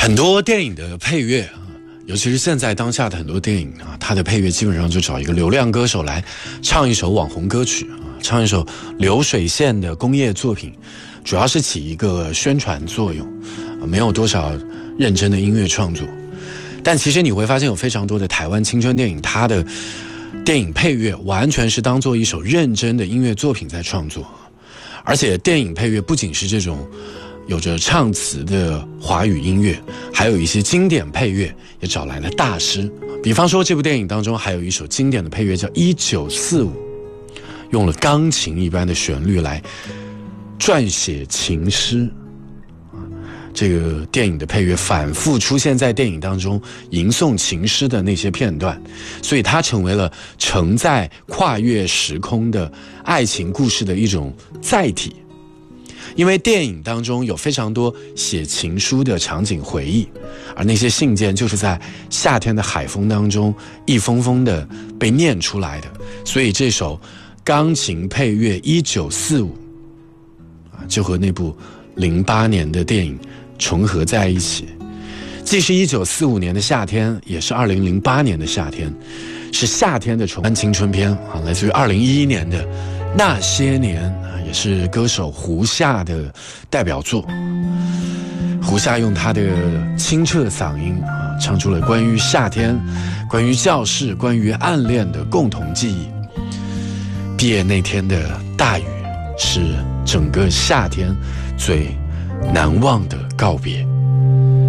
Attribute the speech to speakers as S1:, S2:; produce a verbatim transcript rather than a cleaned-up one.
S1: 很多电影的配乐啊，尤其是现在当下的很多电影啊，它的配乐基本上就找一个流量歌手来唱一首网红歌曲啊，唱一首流水线的工业作品，主要是起一个宣传作用，啊，没有多少认真的音乐创作。但其实你会发现有非常多的台湾青春电影，它的电影配乐完全是当做一首认真的音乐作品在创作。而且电影配乐不仅是这种有着唱词的华语音乐，还有一些经典配乐也找来了大师。比方说这部电影当中还有一首经典的配乐叫一九四五，用了钢琴一般的旋律来撰写情诗。这个电影的配乐反复出现在电影当中吟诵情诗的那些片段，所以它成为了承载跨越时空的爱情故事的一种载体。因为电影当中有非常多写情书的场景回忆，而那些信件就是在夏天的海风当中一封封的被念出来的，所以这首钢琴配乐一九四五就和那部零八年的电影重合在一起，既是一九四五年的夏天，也是二零零八年的夏天，是夏天的重温青春片啊，来自于二零一一年的那些年啊，也是歌手胡夏的代表作。胡夏用他的清澈嗓音啊，唱出了关于夏天、关于教室、关于暗恋的共同记忆。毕业那天的大雨，是整个夏天最难忘的告别。